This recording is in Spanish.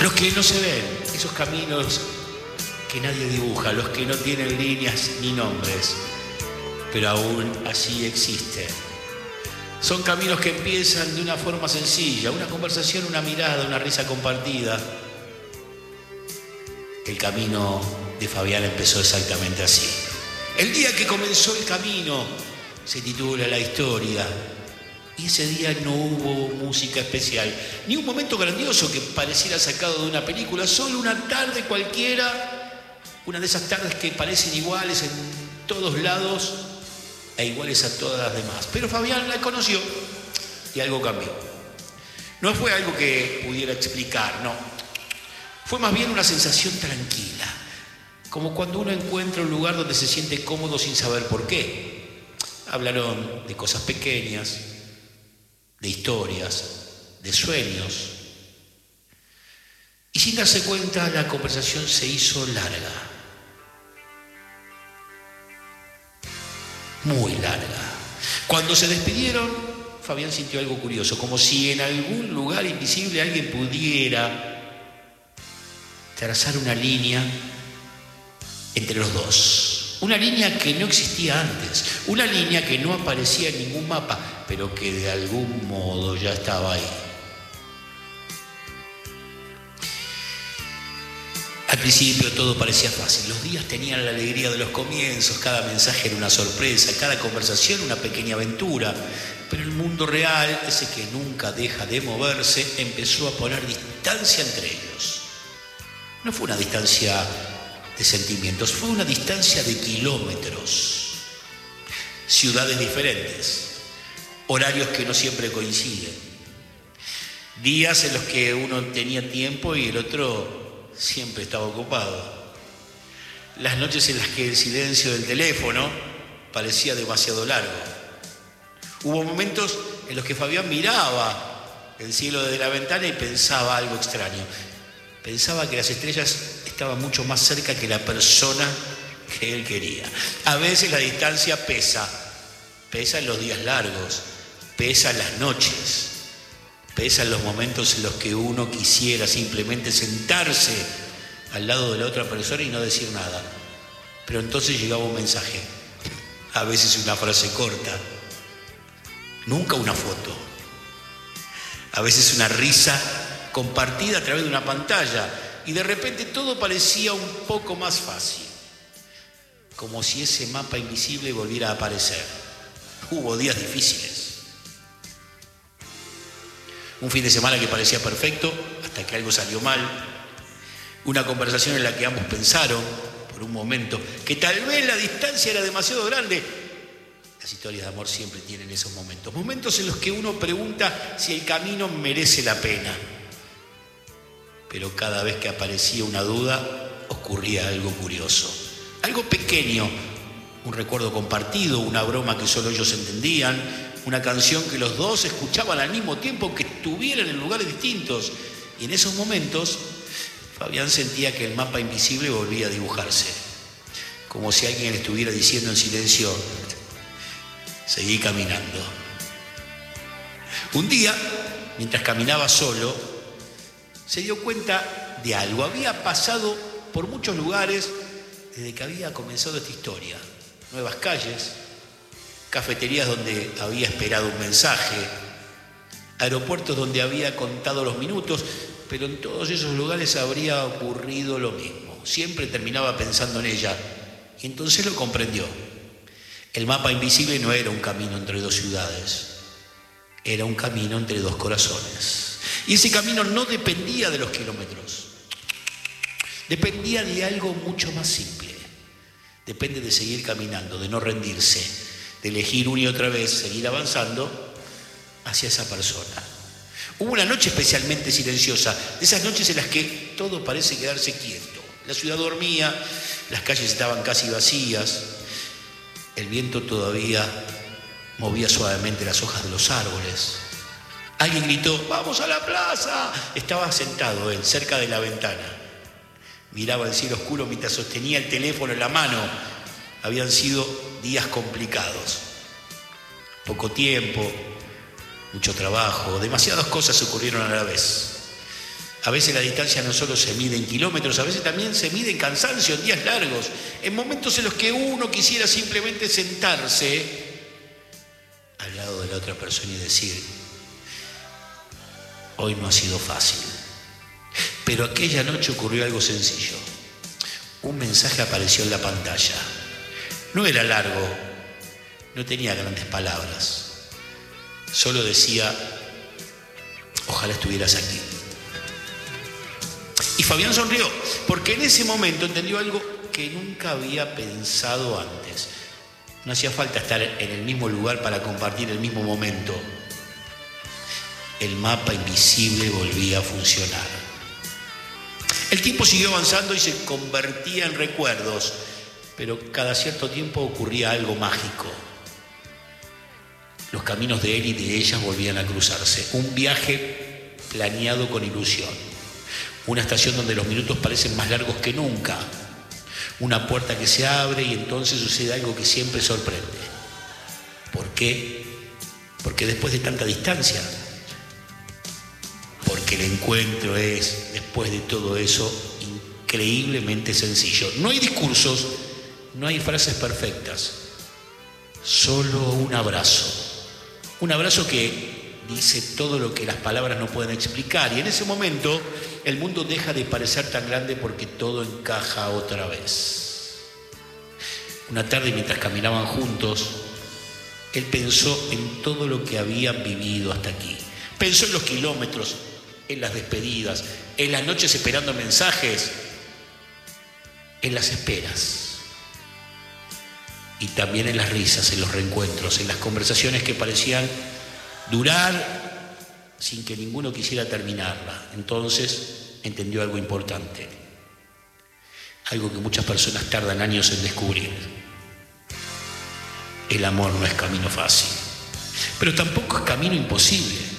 Los que no se ven, esos caminos que nadie dibuja, los que no tienen líneas ni nombres, pero aún así existen. Son caminos que empiezan de una forma sencilla, una conversación, una mirada, una risa compartida. El camino de Fabián empezó exactamente así. El día que comenzó el camino se titula La Historia. Y ese día no hubo música especial, ni un momento grandioso que pareciera sacado de una película, solo una tarde cualquiera, una de esas tardes que parecen iguales en todos lados e iguales a todas las demás. Pero Fabián la conoció y algo cambió. No fue algo que pudiera explicar, no. Fue más bien una sensación tranquila, como cuando uno encuentra un lugar donde se siente cómodo sin saber por qué. Hablaron de cosas pequeñas, de historias, de sueños. Y sin darse cuenta, la conversación se hizo larga. Muy larga. Cuando se despidieron, Fabián sintió algo curioso, como si en algún lugar invisible alguien pudiera trazar una línea entre los dos. Una línea que no existía antes, una línea que no aparecía en ningún mapa, pero que de algún modo ya estaba ahí. Al principio todo parecía fácil, los días tenían la alegría de los comienzos, cada mensaje era una sorpresa, cada conversación una pequeña aventura, pero el mundo real, ese que nunca deja de moverse, empezó a poner distancia entre ellos. No fue una distancia de sentimientos, fue una distancia de kilómetros, ciudades diferentes, horarios que no siempre coinciden, días en los que uno tenía tiempo y el otro siempre estaba ocupado, las noches en las que el silencio del teléfono parecía demasiado largo. Hubo momentos en los que Fabián miraba el cielo desde la ventana y pensaba algo extraño. Pensaba que las estrellas estaban mucho más cerca que la persona que él quería. A veces la distancia pesa en los días largos, pesa en las noches, pesa en los momentos en los que uno quisiera simplemente sentarse al lado de la otra persona y no decir nada. Pero entonces llegaba un mensaje, a veces una frase corta, nunca una foto, a veces una risa compartida a través de una pantalla, y de repente todo parecía un poco más fácil, como si ese mapa invisible volviera a aparecer. Hubo días difíciles, un fin de semana que parecía perfecto hasta que algo salió mal, una conversación en la que ambos pensaron por un momento que tal vez la distancia era demasiado grande. Las historias de amor siempre tienen esos momentos, momentos en los que uno pregunta si el camino merece la pena. Pero cada vez que aparecía una duda, ocurría algo curioso, algo pequeño, un recuerdo compartido, una broma que solo ellos entendían, una canción que los dos escuchaban al mismo tiempo, que estuvieran en lugares distintos. Y en esos momentos, Fabián sentía que el mapa invisible volvía a dibujarse, como si alguien le estuviera diciendo en silencio: seguí caminando. Un día, mientras caminaba solo, se dio cuenta de algo. Había pasado por muchos lugares desde que había comenzado esta historia. Nuevas calles, cafeterías donde había esperado un mensaje, aeropuertos donde había contado los minutos, pero en todos esos lugares habría ocurrido lo mismo. Siempre terminaba pensando en ella, y entonces lo comprendió. El mapa invisible no era un camino entre dos ciudades, era un camino entre dos corazones. Y ese camino no dependía de los kilómetros, dependía de algo mucho más simple. Depende de seguir caminando, de no rendirse, de elegir una y otra vez, seguir avanzando hacia esa persona. Hubo una noche especialmente silenciosa, de esas noches en las que todo parece quedarse quieto. La ciudad dormía, las calles estaban casi vacías, el viento todavía movía suavemente las hojas de los árboles. Alguien gritó: ¡vamos a la plaza! Estaba sentado él, cerca de la ventana. Miraba el cielo oscuro mientras sostenía el teléfono en la mano. Habían sido días complicados. Poco tiempo, mucho trabajo, demasiadas cosas ocurrieron a la vez. A veces la distancia no solo se mide en kilómetros, a veces también se mide en cansancio, en días largos, en momentos en los que uno quisiera simplemente sentarse al lado de la otra persona y decir: hoy no ha sido fácil. Pero aquella noche ocurrió algo sencillo. Un mensaje apareció en la pantalla. No era largo, no tenía grandes palabras. Solo decía: ojalá estuvieras aquí. Y Fabián sonrió, porque en ese momento entendió algo que nunca había pensado antes. No hacía falta estar en el mismo lugar para compartir el mismo momento. El mapa invisible volvía a funcionar. El tiempo siguió avanzando y se convertía en recuerdos, pero cada cierto tiempo ocurría algo mágico. Los caminos de él y de ella volvían a cruzarse. Un viaje planeado con ilusión. Una estación donde los minutos parecen más largos que nunca. Una puerta que se abre y entonces sucede algo que siempre sorprende. ¿Por qué? Porque después de tanta distancia. Porque el encuentro es, después de todo eso, increíblemente sencillo. No hay discursos, no hay frases perfectas. Solo un abrazo. Un abrazo que dice todo lo que las palabras no pueden explicar. Y en ese momento el mundo deja de parecer tan grande porque todo encaja otra vez. Una tarde, mientras caminaban juntos, él pensó en todo lo que habían vivido hasta aquí. Pensó en los kilómetros, en las despedidas, en las noches esperando mensajes, en las esperas. Y también en las risas, en los reencuentros, en las conversaciones que parecían durar sin que ninguno quisiera terminarla. Entonces entendió algo importante, algo que muchas personas tardan años en descubrir. El amor no es camino fácil, pero tampoco es camino imposible.